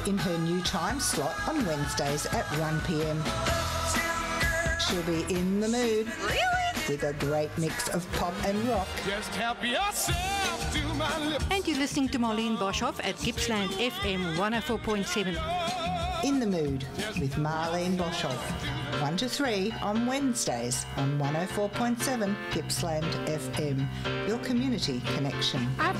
in her new time slot on Wednesdays at 1 p.m. She'll be in the mood. Really? With a great mix of pop and rock. Just help yourself to my lips. And you're listening to Marlene Boshoff at Gippsland FM 104.7. In the Mood with Marlene Boshoff. 1 to 3 on Wednesdays on 104.7 Gippsland FM. Your community connection. I've